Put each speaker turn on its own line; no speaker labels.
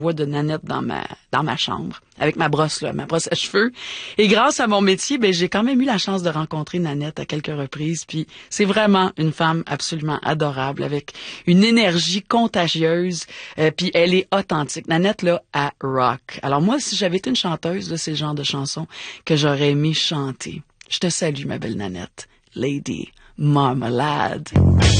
voix de Nanette dans ma chambre, avec ma brosse à cheveux. Et grâce à mon métier, j'ai quand même eu la chance de rencontrer Nanette à quelques reprises. Puis c'est vraiment une femme absolument adorable, avec une énergie contagieuse. Puis elle est authentique. Nanette, là, elle rock. Alors moi, si j'avais été une chanteuse, là, c'est le genre de chanson que j'aurais aimé chanter. Je te salue, ma belle Nanette. Lady Marmalade.